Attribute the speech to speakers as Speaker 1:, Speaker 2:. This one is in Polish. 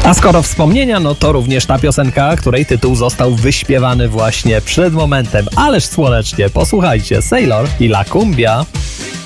Speaker 1: A skoro wspomnienia, no to również ta piosenka, której tytuł został wyśpiewany właśnie przed momentem. Ależ słonecznie, posłuchajcie, Sailor i La Cumbia.